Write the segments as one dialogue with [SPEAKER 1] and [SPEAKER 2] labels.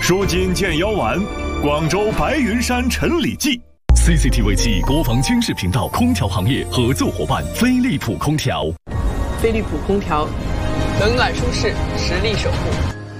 [SPEAKER 1] 舒筋健腰丸，广州白云山陈李记。
[SPEAKER 2] CCTV 暨国防军事频道空调行业合作伙伴飞利浦空调。
[SPEAKER 3] 飞利浦空调，冷暖舒适，实力守护。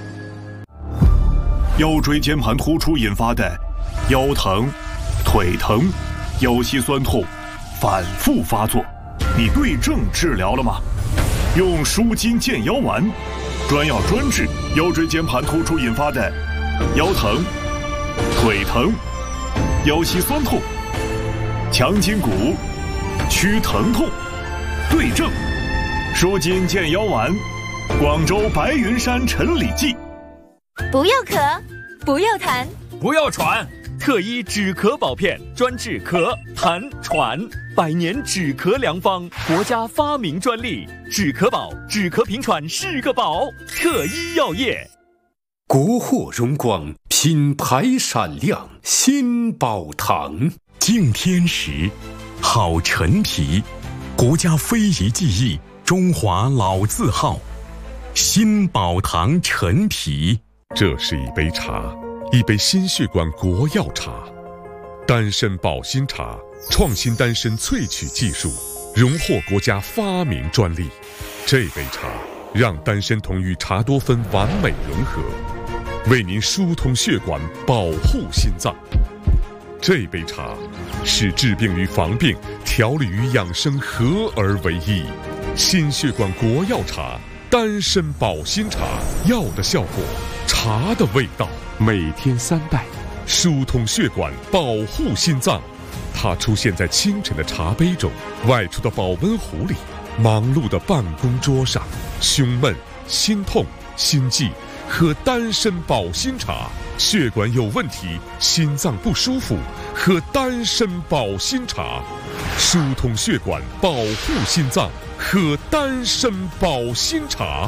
[SPEAKER 1] 腰椎间盘突出引发的腰疼、腿疼、腰膝酸痛反复发作，你对症治疗了吗？用舒筋健腰丸，专药专治腰椎间盘突出引发的腰疼、腿疼、腰膝酸痛，强筋骨，祛疼痛，对症。舒筋健腰丸，广州白云山陈李记。
[SPEAKER 4] 不要咳，不要痰，
[SPEAKER 5] 不要喘，特医止咳保片，专治咳、痰、喘，100年止咳良方，国家发明专利，止咳宝，止咳平喘是个宝，特医药业。
[SPEAKER 6] 国货荣光，品牌闪亮，新宝堂。
[SPEAKER 2] 敬天时，好陈皮，国家非遗技艺，中华老字号，新宝堂陈皮。
[SPEAKER 7] 这是一杯茶，一杯心血管国药茶，丹参保心茶，创新丹参萃取技术，荣获国家发明专利。这杯茶让丹参酮与茶多酚完美融合，为您疏通血管，保护心脏。这杯茶使治病与防病、调理与养生合而为一。心血管国药茶，丹参保心茶，药的效果，茶的味道，每天3袋，疏通血管，保护心脏。它出现在清晨的茶杯中，外出的保温壶里，忙碌的办公桌上。胸闷、心痛、心悸，喝丹参保心茶；血管有问题，心脏不舒服，喝丹参保心茶。疏通血管，保护心脏，喝丹参保心茶。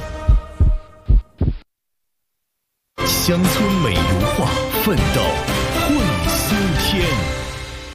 [SPEAKER 2] 乡村美如画，奋斗会新天。